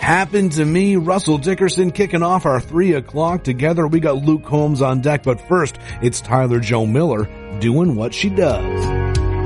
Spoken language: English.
Happened to Me, Russell Dickerson kicking off our 3 o'clock together. We got Luke Combs on deck, but first, it's Tyler Joe Miller doing what she does.